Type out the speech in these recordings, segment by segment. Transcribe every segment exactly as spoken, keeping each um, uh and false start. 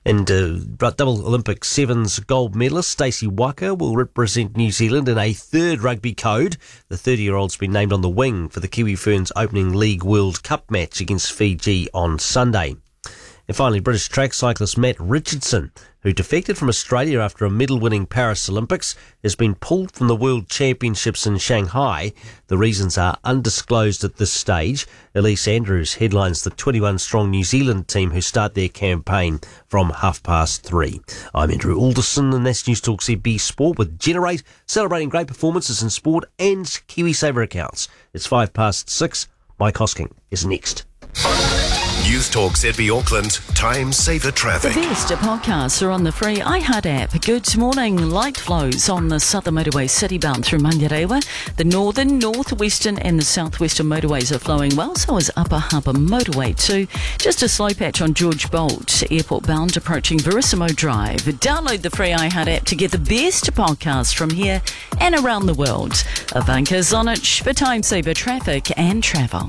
And uh, double Olympic sevens gold medalist Stacey Waka will represent New Zealand in a third rugby code. The thirty-year-old's been named on the wing for the Kiwi Ferns opening League World Cup match against Fiji on Sunday. And finally, British track cyclist Matt Richardson, who defected from Australia after a medal-winning Paris Olympics, has been pulled from the World Championships in Shanghai. The reasons are undisclosed at this stage. Elise Andrews headlines the twenty-one-strong New Zealand team who start their campaign from half past three. I'm Andrew Alderson, and that's News Talk Z B Sport with Generate, celebrating great performances in sport and KiwiSaver accounts. It's five past six. Mike Hosking is next. News Talk Z B Auckland, Time Saver Traffic. The best podcasts are on the free iHeart app. Good morning. Light flows on the southern motorway citybound through Mangarewa. The northern, northwestern and the southwestern motorways are flowing well, so is Upper Harbour Motorway too. Just a slow patch on George Bolt, airport bound approaching Verissimo Drive. Download the free iHeart app to get the best podcasts from here and around the world. Ivanka Zonich for Time Saver Traffic and Travel.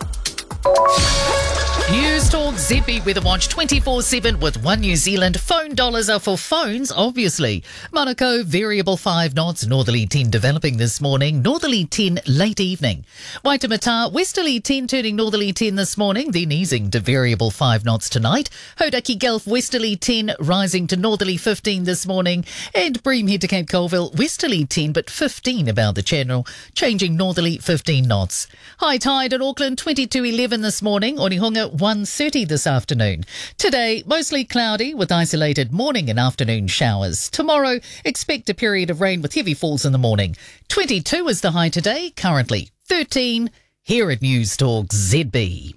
News Talk Z B Weather Watch twenty-four seven with One New Zealand. Phone dollars are for phones, obviously. Manukau, variable five knots, northerly ten developing this morning, northerly ten late evening. Waitemata, westerly ten turning northerly ten this morning, then easing to variable five knots tonight. Hodaki Gulf, westerly ten rising to northerly fifteen this morning. And Bream head to Cape Colville, westerly ten but fifteen about the channel, changing northerly fifteen knots. High tide at Auckland, twenty-two eleven this morning. Onehunga, one thirty this afternoon. Today, mostly cloudy with isolated morning and afternoon showers. Tomorrow, expect a period of rain with heavy falls in the morning. twenty-two is the high today, currently thirteen here at News Talk Z B.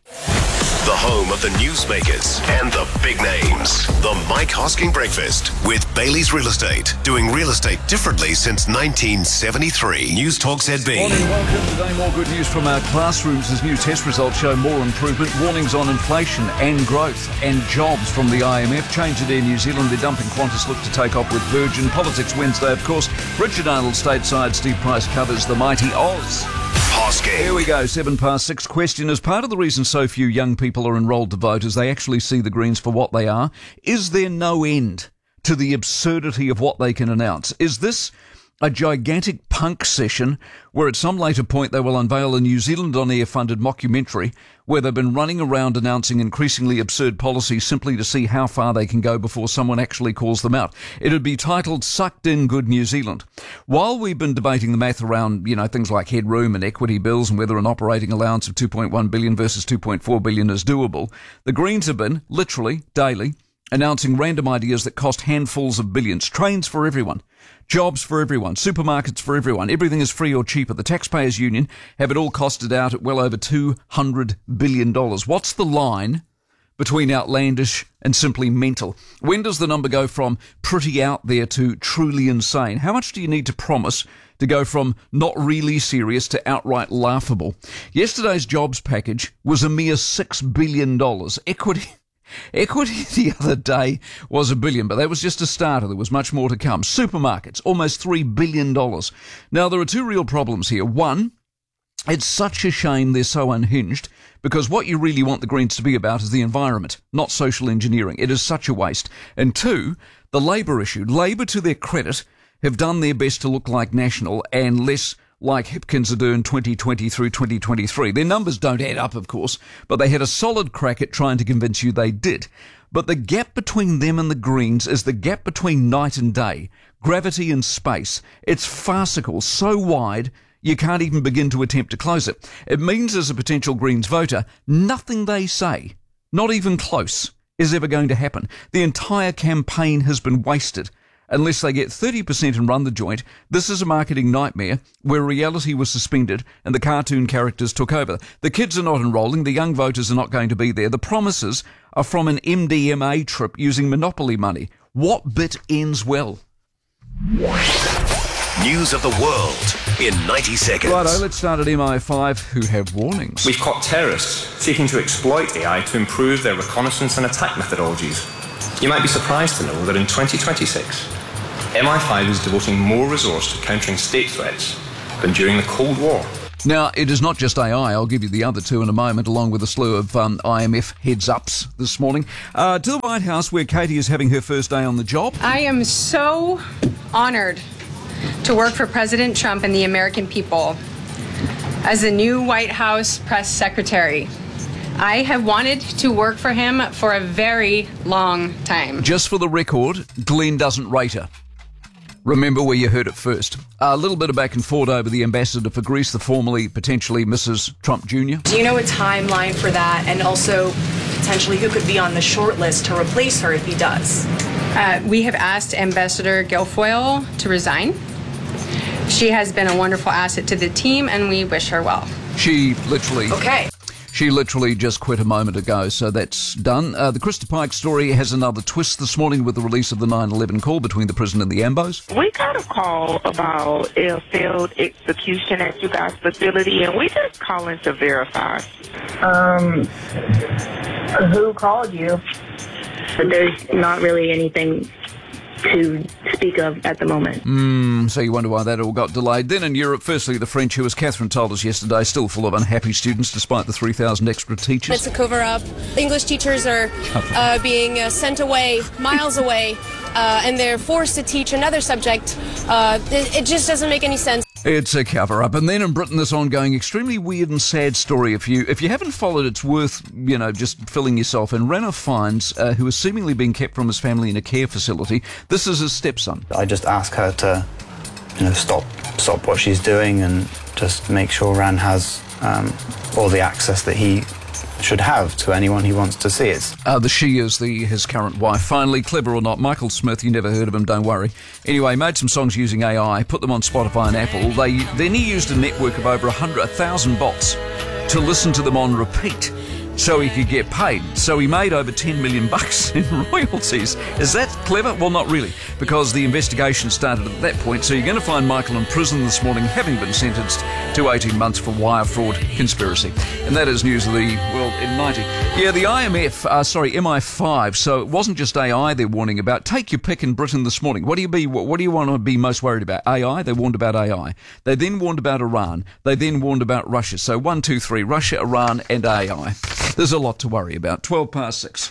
The home of the newsmakers and the big names. The Mike Hosking Breakfast with Bailey's Real Estate. Doing real estate differently since nineteen seventy-three. News Talk Z B. Morning, welcome. Today more good news from our classrooms as new test results show more improvement. Warnings on inflation and growth and jobs from the I M F. Change at Air New Zealand. They're dumping Qantas look to take off with Virgin. Politics Wednesday, of course. Richard Arnold stateside. Steve Price covers the mighty Oz. Hosking. Here we go, seven past six. Question: as part of the reason so few young people are enrolled to vote is they actually see the Greens for what they are. Is there no end to the absurdity of what they can announce? Is this a gigantic punk session where at some later point they will unveil a New Zealand On Air funded mockumentary where they've been running around announcing increasingly absurd policies simply to see how far they can go before someone actually calls them out? It'd be titled Sucked In Good New Zealand. While we've been debating the math around, you know, things like headroom and equity bills and whether an operating allowance of two point one billion versus two point four billion is doable, the Greens have been, literally, daily, announcing random ideas that cost handfuls of billions. Trains for everyone. Jobs for everyone. Supermarkets for everyone. Everything is free or cheaper. The Taxpayers Union have it all costed out at well over two hundred billion dollars. What's the line between outlandish and simply mental? When does the number go from pretty out there to truly insane? How much do you need to promise to go from not really serious to outright laughable? Yesterday's jobs package was a mere six billion dollars. Equity... Equity the other day was a billion, but that was just a starter. There was much more to come. Supermarkets, almost three billion dollars. Now, there are two real problems here. One, it's such a shame they're so unhinged, because what you really want the Greens to be about is the environment, not social engineering. It is such a waste. And two, the Labour issue. Labour, to their credit, have done their best to look like National and less like Hipkins are doing twenty twenty through twenty twenty-three. Their numbers don't add up, of course, but they had a solid crack at trying to convince you they did. But the gap between them and the Greens is the gap between night and day, gravity and space. It's farcical, so wide you can't even begin to attempt to close it. It means as a potential Greens voter, nothing they say, not even close, is ever going to happen. The entire campaign has been wasted. Unless they get thirty percent and run the joint, this is a marketing nightmare where reality was suspended and the cartoon characters took over. The kids are not enrolling, the young voters are not going to be there. The promises are from an M D M A trip using Monopoly money. What bit ends well? News of the world in ninety seconds. Righto, let's start at M I five, who have warnings. We've caught terrorists seeking to exploit A I to improve their reconnaissance and attack methodologies. You might be surprised to know that in twenty twenty-six, M I five is devoting more resource to countering state threats than during the Cold War. Now, it is not just A I. I'll give you the other two in a moment, along with a slew of um, I M F heads-ups this morning. Uh, to the White House, where Katie is having her first day on the job. I am so honored to work for President Trump and the American people as the new White House press secretary. I have wanted to work for him for a very long time. Just for the record, Glenn doesn't rate her. Remember where you heard it first. A little bit of back and forth over the ambassador for Greece, the formerly, potentially, Missus Trump Junior Do you know a timeline for that, and also potentially who could be on the short list to replace her if he does? Uh, we have asked Ambassador Guilfoyle to resign. She has been a wonderful asset to the team, and we wish her well. She literally... Okay. She literally just quit a moment ago, so that's done. Uh, the Krista Pike story has another twist this morning with the release of the nine eleven call between the prison and the Ambos. We got a call about a failed execution at you guys' facility, and we just calling to verify. Um, who called you? But there's not really anything to speak of at the moment. Mm, so you wonder why that all got delayed. Then in Europe, firstly, the French, who, as Catherine told us yesterday, still full of unhappy students despite the three thousand extra teachers. It's a cover-up. English teachers are uh, being uh, sent away, miles away, uh, and they're forced to teach another subject. Uh, it, it just doesn't make any sense. It's a cover-up. And then in Britain, this ongoing, extremely weird and sad story. If you if you haven't followed, it's worth, you know, just filling yourself in. Ranulph Fiennes, uh, who is seemingly being kept from his family in a care facility. This is his stepson. I just ask her to, you know, stop stop what she's doing and just make sure Ran has um, all the access that he should have to anyone he wants to see it. Uh, the she is the his current wife. Finally, clever or not, Michael Smith, you never heard of him, don't worry. Anyway, made some songs using A I, put them on Spotify and Apple. They Then he used a network of over one hundred thousand bots to listen to them on repeat so he could get paid. So he made over ten million bucks in royalties. Is that clever? Well, not really, because the investigation started at that point. So you're going to find Michael in prison this morning, having been sentenced to eighteen months for wire fraud conspiracy. And that is news of the world in ninety. Yeah, the I M F, uh, sorry, M I five. So it wasn't just A I they're warning about. Take your pick in Britain this morning. What do you be? What, what do you want to be most worried about? A I? They warned about A I. They then warned about Iran. They then warned about Russia. So one, two, three: Russia, Iran, and A I. There's a lot to worry about. twelve past six.